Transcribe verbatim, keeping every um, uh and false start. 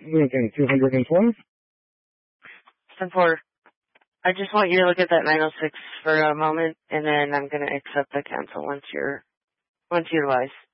Lincoln, two hundred twenty. ten four. I just want you to look at that nine oh six for a moment, and then I'm going to accept the cancel once you're, once you realize.